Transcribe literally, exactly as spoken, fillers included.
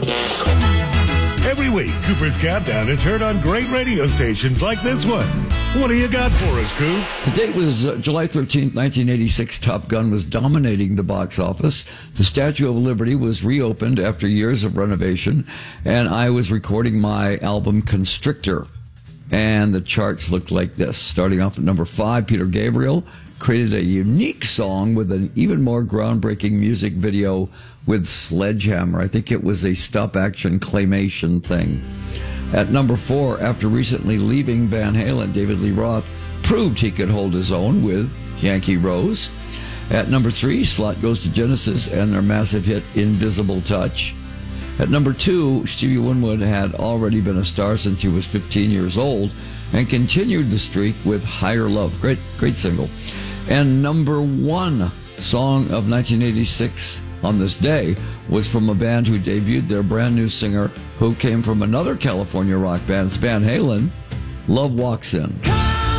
Every week, Cooper's Countdown is heard on great radio stations like this one. What do you got for us, Coop? The date was uh, July thirteenth, nineteen eighty-six. Top Gun was dominating the box office. The Statue of Liberty was reopened after years of renovation, and I was recording my album Constrictor. And the charts looked like this. Starting off at number five, Peter Gabriel created a unique song with an even more groundbreaking music video with Sledgehammer. I think it was a stop-action claymation thing. At number four, after recently leaving Van Halen, David Lee Roth proved he could hold his own with Yankee Rose. At number three, slot goes to Genesis and their massive hit Invisible Touch. At number two, Stevie Winwood had already been a star since he was fifteen years old and continued the streak with Higher Love. Great, great single. And number one song of nineteen eighty-six on this day was from a band who debuted their brand new singer who came from another California rock band. It's Van Halen. Love Walks In.